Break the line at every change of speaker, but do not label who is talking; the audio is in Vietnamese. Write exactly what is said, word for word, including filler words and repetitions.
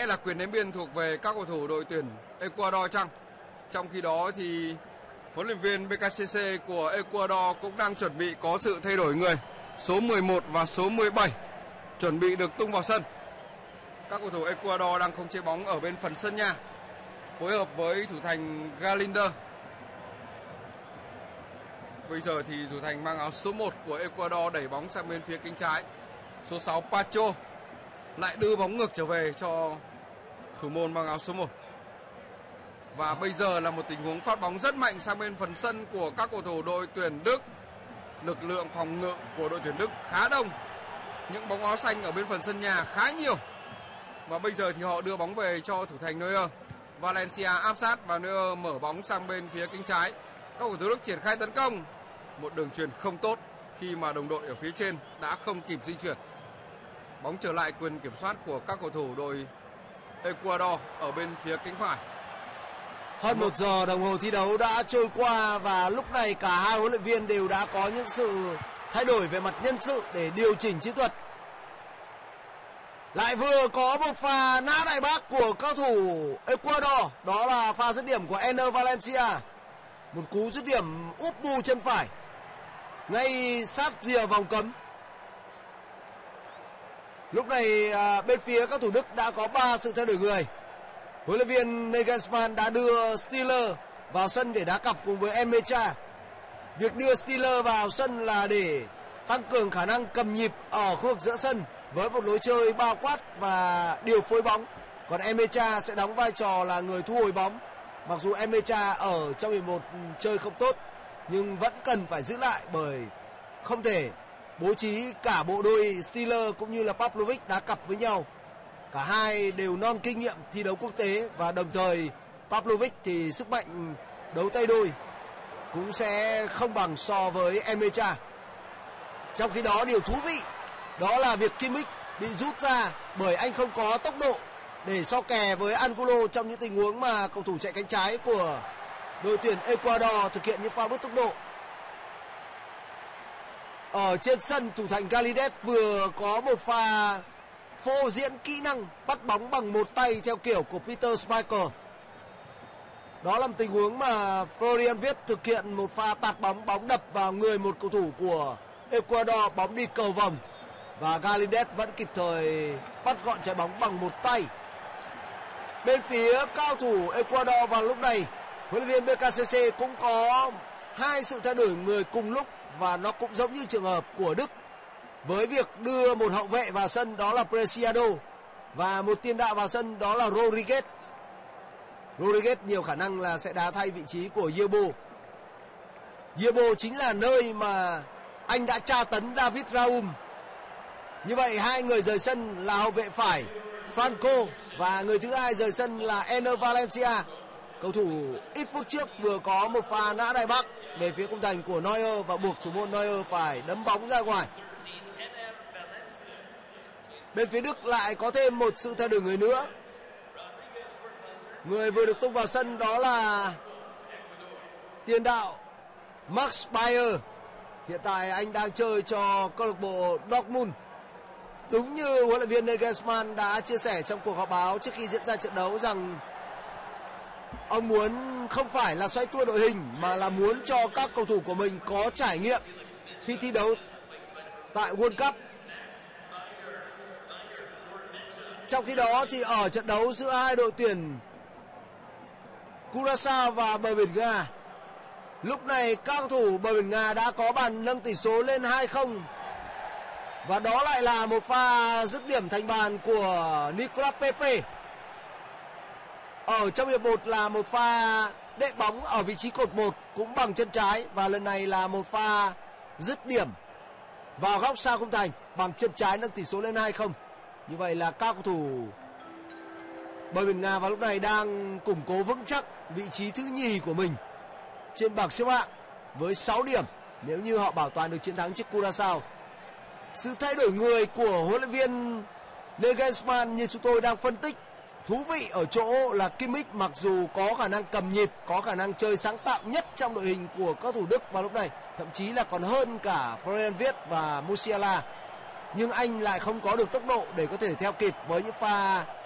lẽ là quyền ném biên thuộc về các cầu thủ đội tuyển Ecuador chăng? Trong khi đó thì huấn luyện viên bê ca xê xê của Ecuador cũng đang chuẩn bị có sự thay đổi người. Số mười một và số mười bảy chuẩn bị được tung vào sân. Các cầu thủ Ecuador đang khống chế bóng ở bên phần sân nhà, phối hợp với thủ thành Galinder. Bây giờ thì thủ thành mang áo số một của Ecuador đẩy bóng sang bên phía cánh trái. Số sáu Pacho lại đưa bóng ngược trở về cho thủ môn mang áo số một. Và bây giờ là một tình huống phát bóng rất mạnh sang bên phần sân của các cầu thủ đội tuyển Đức. Lực lượng phòng ngự của đội tuyển Đức khá đông. Những bóng áo xanh ở bên phần sân nhà khá nhiều. Và bây giờ thì họ đưa bóng về cho thủ thành Neuer. Valencia áp sát và Neuer mở bóng sang bên phía cánh trái. Các cầu thủ Đức triển khai tấn công. Một đường truyền không tốt khi mà đồng đội ở phía trên đã không kịp di chuyển. Bóng trở lại quyền kiểm soát của các cầu thủ đội Ecuador ở bên phía cánh phải.
Hơn một giờ đồng hồ thi đấu đã trôi qua và lúc này cả hai huấn luyện viên đều đã có những sự thay đổi về mặt nhân sự để điều chỉnh chiến thuật. Lại vừa có một pha nã đại bác của cao thủ Ecuador, đó là pha dứt điểm của Ener Valencia. Một cú dứt điểm úp bu chân phải ngay sát rìa vòng cấm. Lúc này à, bên phía các thủ Đức đã có ba sự thay đổi người. Huấn luyện viên Nagelsmann đã đưa Stiller vào sân để đá cặp cùng với Emecha. Việc đưa Stiller vào sân là để tăng cường khả năng cầm nhịp ở khu vực giữa sân với một lối chơi bao quát và điều phối bóng. Còn Emecha sẽ đóng vai trò là người thu hồi bóng. Mặc dù Emecha ở trong hiệp một chơi không tốt nhưng vẫn cần phải giữ lại, bởi không thể bố trí cả bộ đôi Stiller cũng như là Pavlovic đá cặp với nhau. Cả hai đều non kinh nghiệm thi đấu quốc tế và đồng thời Pavlovic thì sức mạnh đấu tay đôi cũng sẽ không bằng so với Emecha. Trong khi đó điều thú vị đó là việc Kimmich bị rút ra bởi anh không có tốc độ để so kè với Angulo trong những tình huống mà cầu thủ chạy cánh trái của đội tuyển Ecuador thực hiện những pha bứt tốc độ. Ở trên sân, thủ thành Galidet vừa có một pha phô diễn kỹ năng bắt bóng bằng một tay theo kiểu của Peter Schmeichel. Đó là một tình huống mà Florian Wirtz thực hiện một pha tạt bóng, bóng đập vào người một cầu thủ của Ecuador, bóng đi cầu vòng và Galidet vẫn kịp thời bắt gọn trái bóng bằng một tay. Bên phía cao thủ Ecuador vào lúc này, huấn luyện viên bê ca xê xê cũng có hai sự thay đổi người cùng lúc và nó cũng giống như trường hợp của Đức với việc đưa một hậu vệ vào sân, đó là Preciado, và một tiền đạo vào sân, đó là Rodriguez. Rodriguez nhiều khả năng là sẽ đá thay vị trí của Yebo. Yebo chính là nơi mà anh đã tra tấn David Raum. Như vậy hai người rời sân là hậu vệ phải Franco và người thứ hai rời sân là Ener Valencia. Cầu thủ ít phút trước vừa có một pha nã đại bác về phía khung thành của Neuer và buộc thủ môn Neuer phải đấm bóng ra ngoài. Bên phía Đức lại có thêm một sự thay đổi người nữa. Người vừa được tung vào sân đó là tiền đạo Max Bayer. Hiện tại anh đang chơi cho câu lạc bộ Dortmund. Đúng như huấn luyện viên Nagelsmann đã chia sẻ trong cuộc họp báo trước khi diễn ra trận đấu rằng ông muốn không phải là xoay tua đội hình mà là muốn cho các cầu thủ của mình có trải nghiệm khi thi đấu tại World Cup. Trong khi đó thì ở trận đấu giữa hai đội tuyển Curaçao và bờ biển Nga, lúc này các cầu thủ bờ biển Nga đã có bàn nâng tỷ số lên hai không. Và đó lại là một pha dứt điểm thành bàn của Nicolas Pepe. Ở trong hiệp một là một pha đệm bóng ở vị trí cột một cũng bằng chân trái, và lần này là một pha dứt điểm vào góc xa khung thành bằng chân trái nâng tỷ số lên hai không. Như vậy là các cầu thủ bờ biển Nga vào lúc này đang củng cố vững chắc vị trí thứ nhì của mình trên bảng xếp hạng với sáu điểm nếu như họ bảo toàn được chiến thắng trước Curaçao. Sự thay đổi người của huấn luyện viên Nagelsmann như chúng tôi đang phân tích thú vị ở chỗ là Kimmich mặc dù có khả năng cầm nhịp, có khả năng chơi sáng tạo nhất trong đội hình của các thủ Đức vào lúc này, thậm chí là còn hơn cả Florian Wirtz và Musiala, nhưng anh lại không có được tốc độ để có thể theo kịp với những pha